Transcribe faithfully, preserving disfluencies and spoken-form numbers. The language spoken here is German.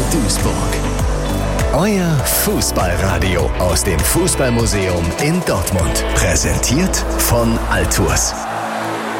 Duisburg. Euer Fußballradio aus dem Fußballmuseum in Dortmund. Präsentiert von Altours.